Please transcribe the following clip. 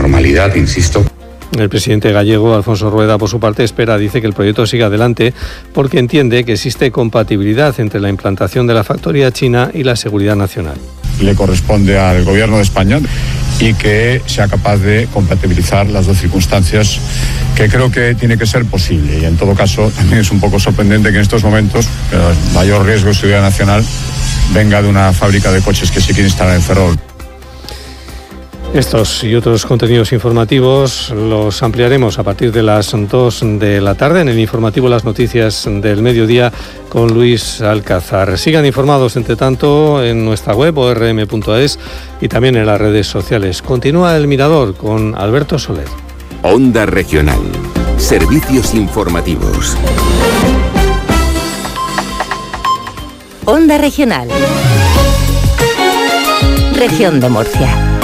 normalidad, insisto. El presidente gallego, Alfonso Rueda, por su parte, dice que el proyecto siga adelante porque entiende que existe compatibilidad entre la implantación de la factoría china y la seguridad nacional. Le corresponde al Gobierno de España y que sea capaz de compatibilizar las dos circunstancias, que creo que tiene que ser posible. Y en todo caso, también es un poco sorprendente que en estos momentos el mayor riesgo de seguridad nacional venga de una fábrica de coches que se quiere instalar en Ferrol. Estos y otros contenidos informativos los ampliaremos a partir de las 2 de la tarde en el informativo Las Noticias del Mediodía con Luis Alcázar. Sigan informados, entre tanto, en nuestra web orm.es y también en las redes sociales. Continúa El Mirador con Alberto Soler. Onda Regional. Servicios informativos. Onda Regional. Región de Murcia.